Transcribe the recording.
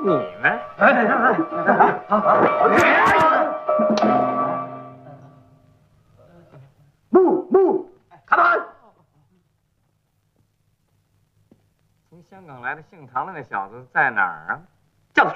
你们？ 不，开门！ 从香港来的姓唐的那小子在哪儿啊？